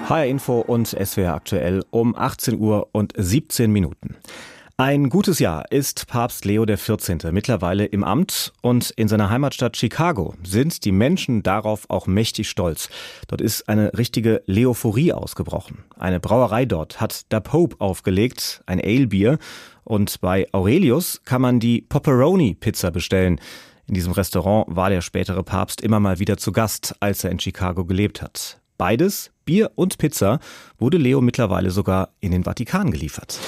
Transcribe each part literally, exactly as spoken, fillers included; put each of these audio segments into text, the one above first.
H R Info und S W R aktuell um achtzehn Uhr und siebzehn Minuten. Ein gutes Jahr ist Papst Leo der vierzehnte mittlerweile im Amt und in seiner Heimatstadt Chicago sind die Menschen darauf auch mächtig stolz. Dort ist eine richtige Leophorie ausgebrochen. Eine Brauerei dort hat Da Pope aufgelegt, ein Ale-Bier, und bei Aurelius kann man die Pepperoni-Pizza bestellen. In diesem Restaurant war der spätere Papst immer mal wieder zu Gast, als er in Chicago gelebt hat. Beides, Bier und Pizza, wurde Leo mittlerweile sogar in den Vatikan geliefert.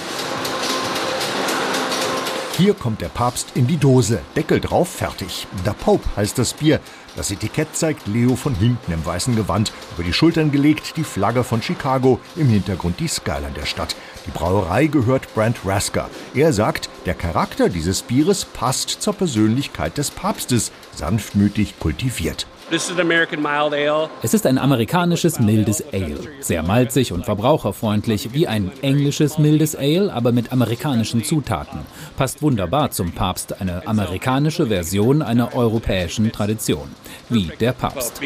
Hier kommt der Papst in die Dose, Deckel drauf, fertig. Da Pope heißt das Bier. Das Etikett zeigt Leo von hinten im weißen Gewand, über die Schultern gelegt die Flagge von Chicago, im Hintergrund die Skyline der Stadt. Die Brauerei gehört Brent Rasker. Er sagt, der Charakter dieses Bieres passt zur Persönlichkeit des Papstes, sanftmütig kultiviert. Es ist ein amerikanisches mildes Ale, sehr malzig und verbraucherfreundlich, wie ein englisches mildes Ale, aber mit amerikanischen Zutaten. Passt wunderbar zum Papst, eine amerikanische Version einer europäischen Tradition, wie der Papst.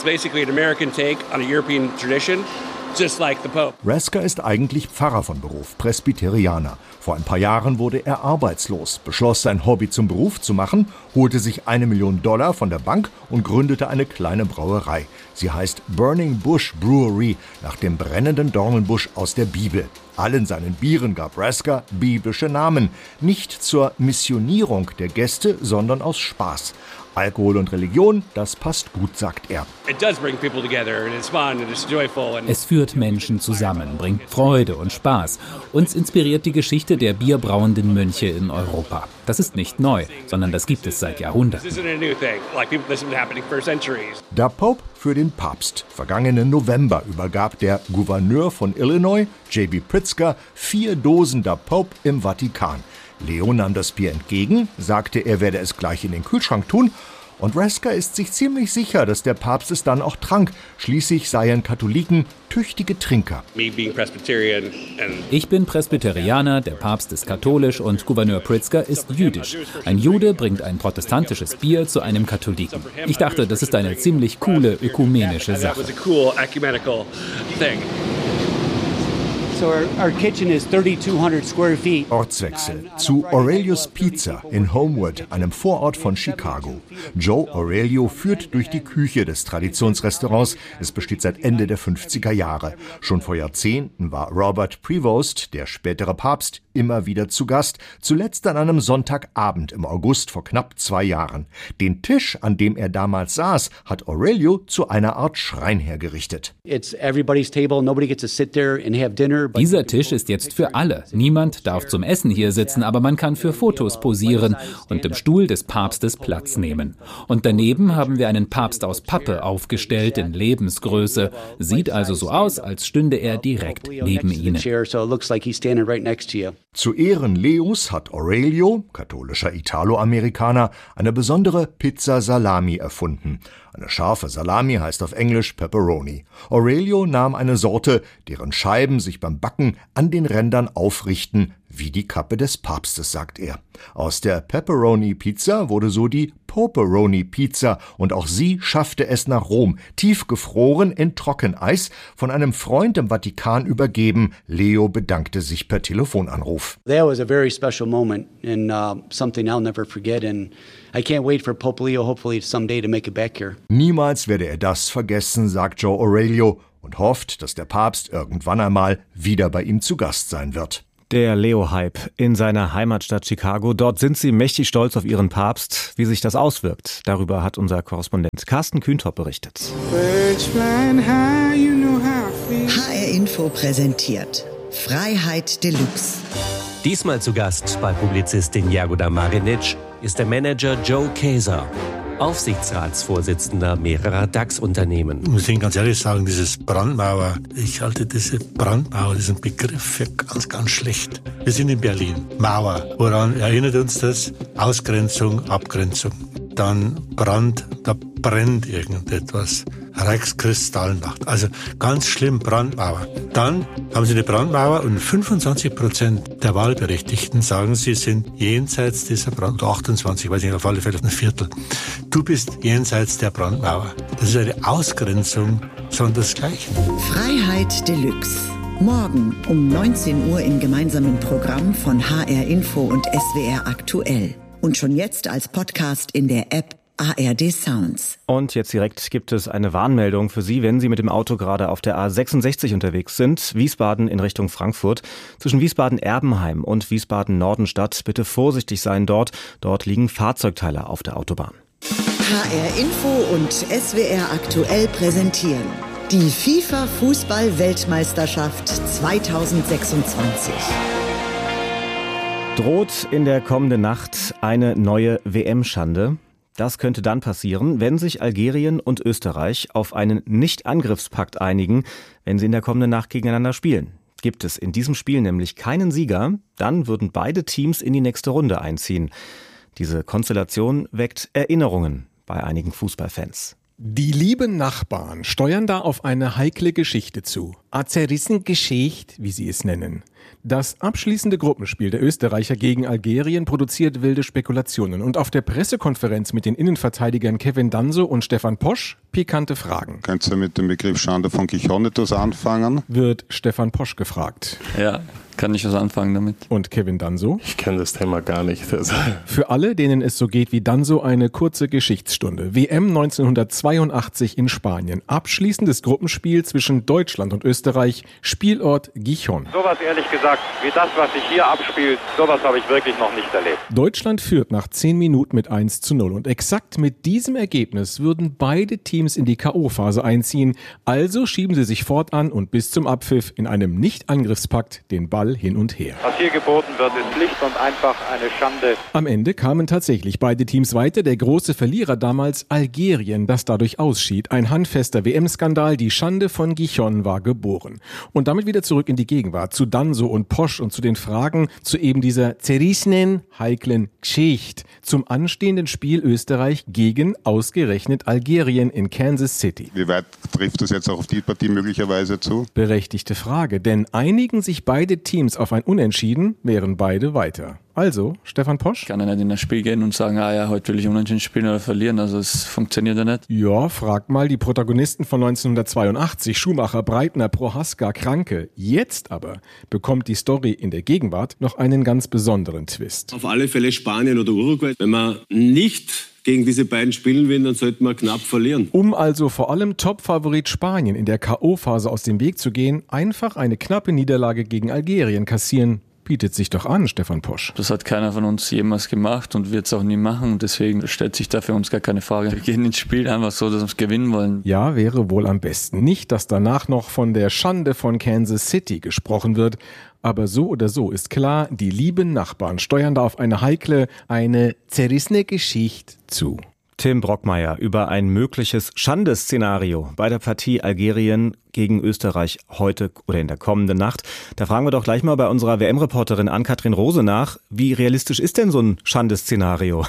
Rasker ist eigentlich Pfarrer von Beruf, Presbyterianer. Vor ein paar Jahren wurde er arbeitslos, beschloss, sein Hobby zum Beruf zu machen, holte sich eine Million Dollar von der Bank und gründete eine kleine Brauerei. Sie heißt Burning Bush Brewery, nach dem brennenden Dornenbusch aus der Bibel. Allen seinen Bieren gab Rasker biblische Namen. Nicht zur Missionierung der Gäste, sondern aus Spaß. Alkohol und Religion, das passt gut, sagt er. Es führt Menschen zusammen, bringt Freude und Spaß. Uns inspiriert die Geschichte der bierbrauenden Mönche in Europa. Das ist nicht neu, sondern das gibt es seit Jahrhunderten. Da Pope für den Papst. Vergangenen November übergab der Gouverneur von Illinois, J B Pritzker, vier Dosen Da Pope im Vatikan. Leo nahm das Bier entgegen, sagte, er werde es gleich in den Kühlschrank tun. Und Rasker ist sich ziemlich sicher, dass der Papst es dann auch trank. Schließlich seien Katholiken tüchtige Trinker. Ich bin Presbyterianer, der Papst ist katholisch und Gouverneur Pritzker ist jüdisch. Ein Jude bringt ein protestantisches Bier zu einem Katholiken. Ich dachte, das ist eine ziemlich coole ökumenische Sache. So our, our kitchen is thirty-two hundred square feet. Ortswechsel zu Aurelius Pizza in Homewood, einem Vorort von Chicago. Joe Aurelio führt durch die Küche des Traditionsrestaurants. Es besteht seit Ende der fünfziger Jahre. Schon vor Jahrzehnten war Robert Prevost, der spätere Papst, immer wieder zu Gast. Zuletzt an einem Sonntagabend im August vor knapp zwei Jahren. Den Tisch, an dem er damals saß, hat Aurelio zu einer Art Schrein hergerichtet. It's everybody's table. Nobody gets to sit there and have dinner. Dieser Tisch ist jetzt für alle. Niemand darf zum Essen hier sitzen, aber man kann für Fotos posieren und im Stuhl des Papstes Platz nehmen. Und daneben haben wir einen Papst aus Pappe aufgestellt in Lebensgröße. Sieht also so aus, als stünde er direkt neben Ihnen. Zu Ehren Leos hat Aurelio, katholischer Italo-Amerikaner, eine besondere Pizza Salami erfunden. Eine scharfe Salami heißt auf Englisch Pepperoni. Aurelio nahm eine Sorte, deren Scheiben sich beim Backen an den Rändern aufrichten, wie die Kappe des Papstes, sagt er. Aus der Pepperoni-Pizza wurde so die Poperoni-Pizza und auch sie schaffte es nach Rom, tiefgefroren in Trockeneis, von einem Freund im Vatikan übergeben. Leo bedankte sich per Telefonanruf. That was a very special moment and uh, something I'll never forget, and I can't wait for Pope Leo hopefully someday to make it back here. Niemals werde er das vergessen, sagt Joe Aurelio und hofft, dass der Papst irgendwann einmal wieder bei ihm zu Gast sein wird. Der Leo-Hype in seiner Heimatstadt Chicago. Dort sind sie mächtig stolz auf ihren Papst. Wie sich das auswirkt, darüber hat unser Korrespondent Carsten Kühntop berichtet. H R Info präsentiert Freiheit Deluxe. Diesmal zu Gast bei Publizistin Jagoda Marinic ist der Manager Joe Kaeser, Aufsichtsratsvorsitzender mehrerer DAX-Unternehmen. Ich muss Ihnen ganz ehrlich sagen, dieses Brandmauer, ich halte diese Brandmauer, diesen Begriff für ganz, ganz schlecht. Wir sind in Berlin. Mauer. Woran erinnert uns das? Ausgrenzung, Abgrenzung. Dann Brand, da brennt irgendetwas. Reichskristallnacht. Also ganz schlimm, Brandmauer. Dann haben sie eine Brandmauer und fünfundzwanzig Prozent der Wahlberechtigten sagen, sie sind jenseits dieser Brandmauer. achtundzwanzig, weiß ich nicht, auf alle Fälle ein Viertel. Du bist jenseits der Brandmauer. Das ist eine Ausgrenzung sondersgleichen. Freiheit Deluxe. Morgen um neunzehn Uhr im gemeinsamen Programm von H R Info und S W R Aktuell. Und schon jetzt als Podcast in der App A R D Sounds. Und jetzt direkt gibt es eine Warnmeldung für Sie, wenn Sie mit dem Auto gerade auf der A sechsundsechzig unterwegs sind. Wiesbaden in Richtung Frankfurt. Zwischen Wiesbaden-Erbenheim und Wiesbaden-Nordenstadt. Bitte vorsichtig sein dort. Dort liegen Fahrzeugteile auf der Autobahn. H R Info und S W R Aktuell präsentieren die FIFA-Fußball-Weltmeisterschaft zweitausendsechsundzwanzig. Droht in der kommenden Nacht eine neue W M-Schande? Das könnte dann passieren, wenn sich Algerien und Österreich auf einen Nicht-Angriffspakt einigen, wenn sie in der kommenden Nacht gegeneinander spielen. Gibt es in diesem Spiel nämlich keinen Sieger, dann würden beide Teams in die nächste Runde einziehen. Diese Konstellation weckt Erinnerungen bei einigen Fußballfans. Die lieben Nachbarn steuern da auf eine heikle Geschichte zu. A zerrissen Geschichte, wie sie es nennen. Das abschließende Gruppenspiel der Österreicher gegen Algerien produziert wilde Spekulationen. Und auf der Pressekonferenz mit den Innenverteidigern Kevin Danso und Stefan Posch pikante Fragen. Könnt ihr mit dem Begriff Schande von Gijon etwas anfangen? Wird Stefan Posch gefragt. Ja, kann ich was anfangen damit. Und Kevin Danso? Ich kenne das Thema gar nicht. Für alle, denen es so geht wie Danso, eine kurze Geschichtsstunde. W M neunzehnhundertzweiundachtzig in Spanien. Abschließendes Gruppenspiel zwischen Deutschland und Österreich. Spielort Gijon. Sowas ehrlich gesagt, wie das, was sich hier abspielt, sowas habe ich wirklich noch nicht erlebt. Deutschland führt nach zehn Minuten mit eins zu null. Und exakt mit diesem Ergebnis würden beide Teams in die K O-Phase einziehen. Also schieben sie sich fortan und bis zum Abpfiff in einem Nicht-Angriffspakt den Ball hin und her. Was hier geboten wird, ist schlicht und einfach eine Schande. Am Ende kamen tatsächlich beide Teams weiter. Der große Verlierer damals Algerien, das dadurch ausschied. Ein handfester W M-Skandal, die Schande von Gijon war geboren. Und damit wieder zurück in die Gegenwart, zu Danso und Posch und zu den Fragen zu eben dieser zerrissenen, heiklen Geschichte. Zum anstehenden Spiel Österreich gegen ausgerechnet Algerien in Kansas City. Wie weit trifft das jetzt auch auf die Partie möglicherweise zu? Berechtigte Frage, denn einigen sich beide Teams auf ein Unentschieden, wären beide weiter. Also, Stefan Posch? Ich kann ja nicht in das Spiel gehen und sagen, ah ja, heute will ich unentschieden spielen oder verlieren, also es funktioniert ja nicht. Ja, frag mal die Protagonisten von neunzehnhundertzweiundachtzig, Schumacher, Breitner, Prohaska, Kranke. Jetzt aber bekommt die Story in der Gegenwart noch einen ganz besonderen Twist. Auf alle Fälle Spanien oder Uruguay. Wenn man nicht gegen diese beiden spielen will, dann sollte man knapp verlieren. Um also vor allem Top-Favorit Spanien in der K O-Phase aus dem Weg zu gehen, einfach eine knappe Niederlage gegen Algerien kassieren. Bietet sich doch an, Stefan Posch. Das hat keiner von uns jemals gemacht und wird es auch nie machen. Und deswegen stellt sich da für uns gar keine Frage. Wir gehen ins Spiel einfach so, dass wir es gewinnen wollen. Ja, wäre wohl am besten. Nicht, dass danach noch von der Schande von Kansas City gesprochen wird. Aber so oder so ist klar, die lieben Nachbarn steuern da auf eine heikle, eine zerrissene Geschichte zu. Tim Brockmeier über ein mögliches Schandeszenario bei der Partie Algerien gegen Österreich heute oder in der kommenden Nacht. Da fragen wir doch gleich mal bei unserer W M-Reporterin Ann-Kathrin Rose nach, wie realistisch ist denn so ein Schandeszenario?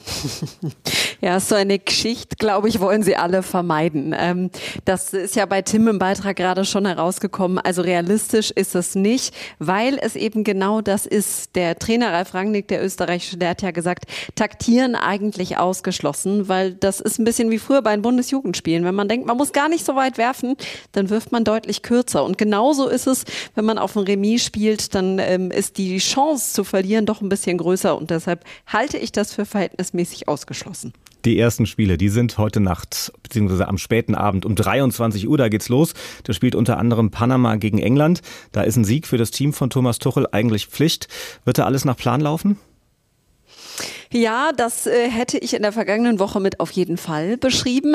Ja, so eine Geschichte, glaube ich, wollen sie alle vermeiden. Ähm, das ist ja bei Tim im Beitrag gerade schon herausgekommen. Also realistisch ist es nicht, weil es eben genau das ist. Der Trainer Ralf Rangnick, der Österreichische, der hat ja gesagt, taktieren eigentlich ausgeschlossen, weil das ist ein bisschen wie früher bei den Bundesjugendspielen. Wenn man denkt, man muss gar nicht so weit werfen, dann wirft man deutlich kürzer. Und genauso ist es, wenn man auf ein Remis spielt, dann ähm, ist die Chance zu verlieren doch ein bisschen größer. Und deshalb halte ich das für verhältnismäßig ausgeschlossen. Die ersten Spiele, die sind heute Nacht, beziehungsweise am späten Abend um dreiundzwanzig Uhr, da geht's los. Da spielt unter anderem Panama gegen England. Da ist ein Sieg für das Team von Thomas Tuchel eigentlich Pflicht. Wird da alles nach Plan laufen? Ja, das äh, hätte ich in der vergangenen Woche mit auf jeden Fall beschrieben.